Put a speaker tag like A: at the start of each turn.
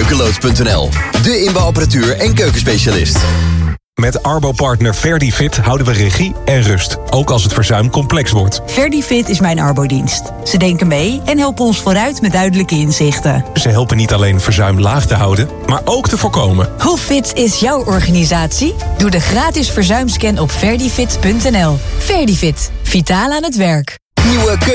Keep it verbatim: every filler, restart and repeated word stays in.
A: Keukenloods punt n l, de inbouwapparatuur en keukenspecialist.
B: Met Arbo-partner Verdifit houden we regie en rust, ook als het verzuim complex wordt.
C: Verdifit is mijn arbodienst. Ze denken mee en helpen ons vooruit met duidelijke inzichten.
B: Ze helpen niet alleen verzuim laag te houden, maar ook te voorkomen.
C: Hoe fit is jouw organisatie? Doe de gratis verzuimscan op verdifit punt n l. Verdifit, vitaal aan het werk.
A: Nieuwe